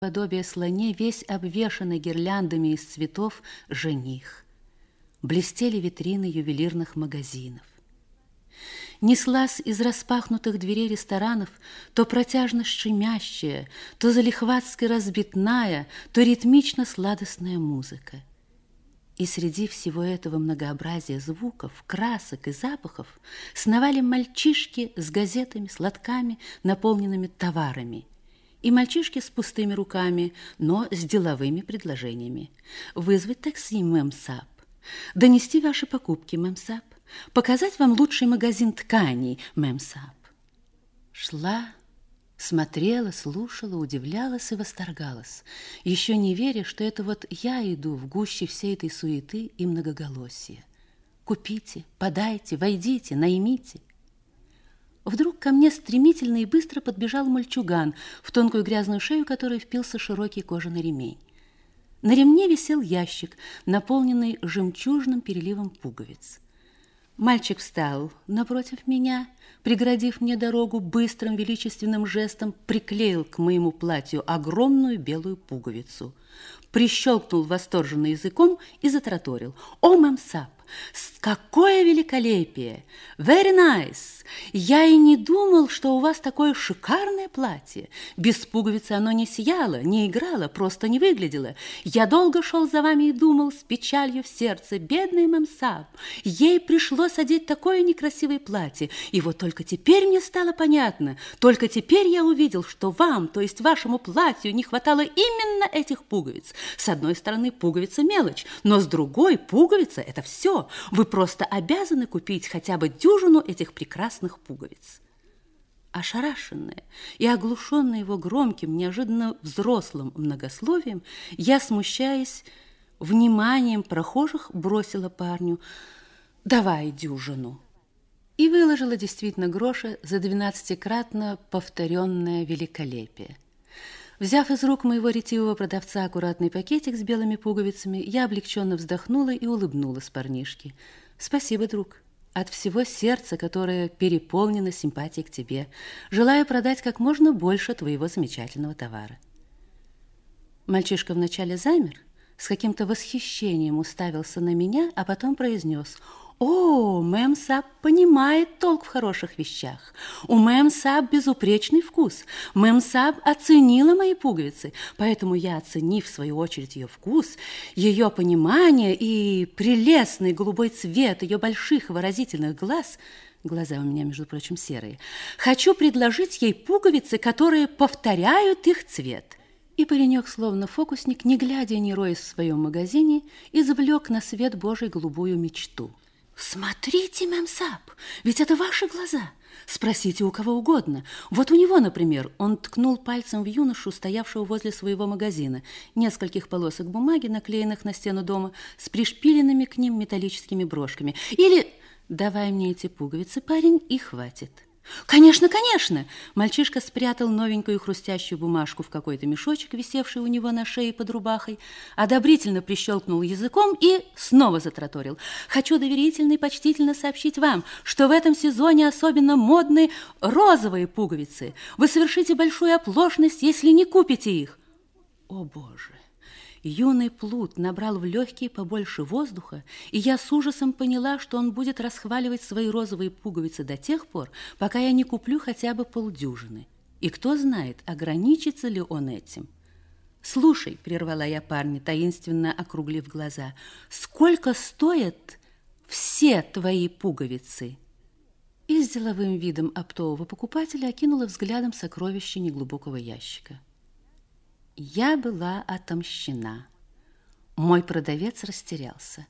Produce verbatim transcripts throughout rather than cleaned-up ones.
подобие слоне, весь обвешанный гирляндами из цветов, жених. Блестели витрины ювелирных магазинов. Неслась из распахнутых дверей ресторанов то протяжно щемящая, то залихватски разбитная, то ритмично-сладостная музыка. И среди всего этого многообразия звуков, красок и запахов сновали мальчишки с газетами, с лотками, наполненными товарами, и мальчишки с пустыми руками, но с деловыми предложениями. Вызвать такси, мэм Сап, донести ваши покупки, мэм Сап, показать вам лучший магазин тканей, мэм Сап. Шла, смотрела, слушала, удивлялась и восторгалась, еще не веря, что это вот я иду в гуще всей этой суеты и многоголосия. Купите, подайте, войдите, наймите. Вдруг ко мне стремительно и быстро подбежал мальчуган, в тонкую грязную шею которой впился широкий кожаный ремень. На ремне висел ящик, наполненный жемчужным переливом пуговиц. Мальчик встал напротив меня, преградив мне дорогу, быстрым величественным жестом приклеил к моему платью огромную белую пуговицу, прищелкнул восторженно языком и затраторил: «О, мэм Сап, какое великолепие! Very nice! Я и не думал, что у вас такое шикарное платье. Без пуговицы оно не сияло, не играло, просто не выглядело. Я долго шел за вами и думал с печалью в сердце: бедный мэм Сап, ей пришлось одеть такое некрасивое платье. И вот только теперь мне стало понятно, только теперь я увидел, что вам, то есть вашему платью, не хватало именно этих пуговиц. С одной стороны, пуговица мелочь, но с другой, пуговица – это все. Вы просто обязаны купить хотя бы дюжину этих прекрасных пуговиц». Ошарашенная и оглушенная его громким, неожиданно взрослым многословием, я, смущаясь вниманием прохожих, бросила парню: «Давай дюжину». И выложила действительно гроши за двенадцатикратно повторенное великолепие. Взяв из рук моего ретивого продавца аккуратный пакетик с белыми пуговицами, я облегченно вздохнула и улыбнулась парнишке. «Спасибо, друг, от всего сердца, которое переполнено симпатией к тебе. Желаю продать как можно больше твоего замечательного товара». Мальчишка вначале замер, с каким-то восхищением уставился на меня, а потом произнес: «О, мэм Сап понимает толк в хороших вещах. У мэм Сап безупречный вкус. Мэм Сап оценила мои пуговицы, поэтому я, оценив в свою очередь ее вкус, ее понимание и прелестный голубой цвет ее больших выразительных глаз, глаза у меня, между прочим, серые, хочу предложить ей пуговицы, которые повторяют их цвет». И паренек, словно фокусник, не глядя и не роясь в своем магазине, извлек на свет Божий голубую мечту. «Смотрите, мэм Сап, ведь это ваши глаза. Спросите у кого угодно. Вот у него, например». Он ткнул пальцем в юношу, стоявшего возле своего магазина, нескольких полосок бумаги, наклеенных на стену дома, с пришпиленными к ним металлическими брошками. Или: «Давай мне эти пуговицы, парень, и хватит». «Конечно, конечно!» Мальчишка спрятал новенькую хрустящую бумажку в какой-то мешочек, висевший у него на шее под рубахой, одобрительно прищелкнул языком и снова затраторил: «Хочу доверительно и почтительно сообщить вам, что в этом сезоне особенно модны розовые пуговицы. Вы совершите большую оплошность, если не купите их». О, Боже! Юный плут набрал в легкие побольше воздуха, и я с ужасом поняла, что он будет расхваливать свои розовые пуговицы до тех пор, пока я не куплю хотя бы полдюжины. И кто знает, ограничится ли он этим. «Слушай», — прервала я парня, таинственно округлив глаза, «сколько стоят все твои пуговицы?» И с деловым видом оптового покупателя окинула взглядом сокровище неглубокого ящика. Я была отомщена. Мой продавец растерялся.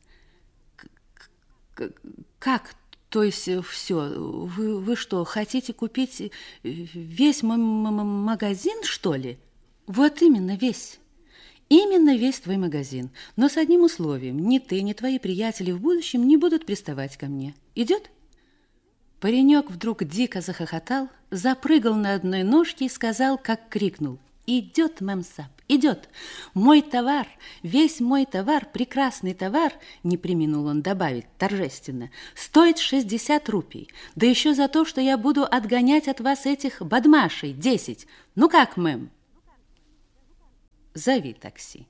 «Как? То есть все? Вы, вы что, хотите купить весь мой магазин, что ли?» «Вот именно, весь. Именно весь твой магазин. Но с одним условием: ни ты, ни твои приятели в будущем не будут приставать ко мне. Идет?» Паренек вдруг дико захохотал, запрыгал на одной ножке и сказал, как крикнул: «Идет, мэм Сап, идет! Мой товар, весь мой товар, прекрасный товар, не преминул он добавить торжественно, стоит шестьдесят рупий, да еще за то, что я буду отгонять от вас этих бадмашей десять. Ну как, мэм?» Зови такси».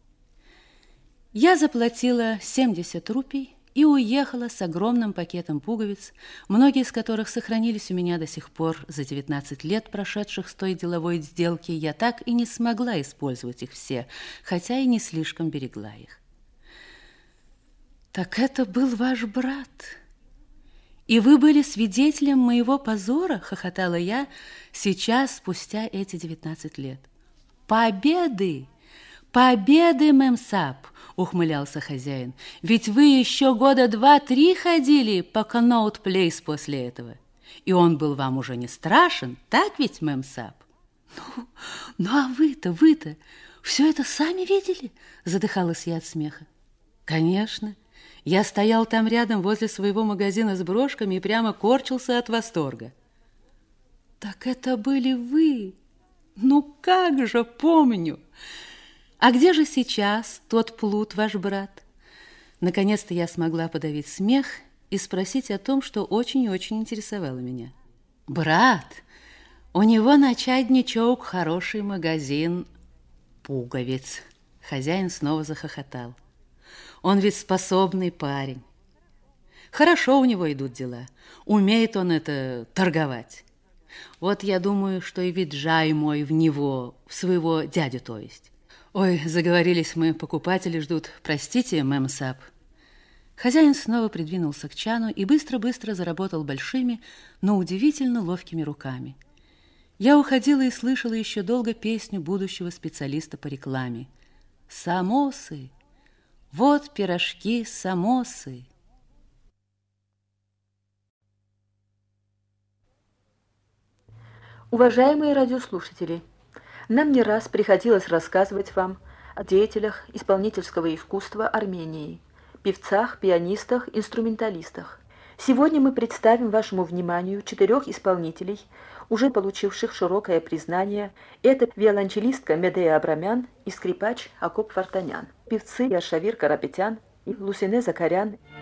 Я заплатила семьдесят рупий и уехала с огромным пакетом пуговиц, многие из которых сохранились у меня до сих пор. За девятнадцать лет, прошедших с той деловой сделки, я так и не смогла использовать их все, хотя и не слишком берегла их. «Так это был ваш брат? И вы были свидетелем моего позора?» — хохотала я сейчас, спустя эти девятнадцать лет. «Победы! Победы, мемсап!» — ухмылялся хозяин. «Ведь вы еще года два-три ходили по Конноут-Плейс после этого. И он был вам уже не страшен, так ведь, мемсап?» «Ну, ну а вы-то, вы-то все это сами видели?» — задыхалась я от смеха. «Конечно. Я стоял там рядом возле своего магазина с брошками и прямо корчился от восторга». «Так это были вы? Ну как же, помню! А где же сейчас тот плут, ваш брат?» Наконец-то я смогла подавить смех и спросить о том, что очень и очень интересовало меня. «Брат, у него на Чадничок хороший магазин пуговиц». Хозяин снова захохотал. «Он ведь способный парень. Хорошо у него идут дела. Умеет он это торговать. Вот я думаю, что и виджай мой в него, в своего дядю, то есть». «Ой, заговорились мы, покупатели ждут. Простите, мемсап». Хозяин снова придвинулся к чану и быстро-быстро заработал большими, но удивительно ловкими руками. Я уходила и слышала еще долго песню будущего специалиста по рекламе. «Самосы! Вот пирожки, самосы!» Уважаемые радиослушатели, нам не раз приходилось рассказывать вам о деятелях исполнительского искусства Армении, певцах, пианистах, инструменталистах. Сегодня мы представим вашему вниманию четырех исполнителей, уже получивших широкое признание. Это виолончелистка Медея Абрамян и скрипач Акоп Вартанян, певцы Яшавир Карапетян и Лусине Закарян.